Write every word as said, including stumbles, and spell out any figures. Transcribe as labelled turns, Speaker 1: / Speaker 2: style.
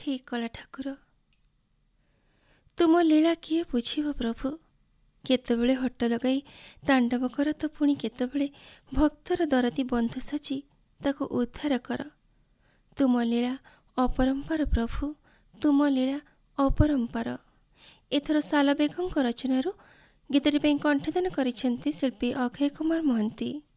Speaker 1: ହେ କଳା ଠାକୁର, ତୁମ ଲୀଳା କିଏ ବୁଝିବ ପ୍ରଭୁ? କେତେବେଳେ ହଟ ଲଗାଇ ତାଣ୍ଡବ କର ତ ପୁଣି କେତେବେଳେ ଭକ୍ତର ଦରଦୀ ବନ୍ଧୁ ସାଜି ତାକୁ ଉଦ୍ଧାର କର। ତୁମ ଲୀଳା ଅପରମ୍ପାର ପ୍ରଭୁ, ତୁମ ଲୀଳା ଅପରମ୍ପାର। ଏଥର ସାଲବେଗଙ୍କ ରଚନାରୁ ଗୀତଟି ପାଇଁ କଣ୍ଠଦାନ କରିଛନ୍ତି ଶିଳ୍ପୀ ଅକ୍ଷୟ କୁମାର ମହାନ୍ତି।